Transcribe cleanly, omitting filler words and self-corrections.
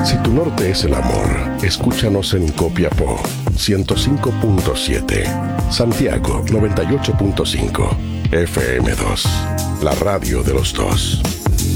Si tu norte es el amor, escúchanos en Copiapó 105.7, Santiago 98.5, FM2, la radio de los dos.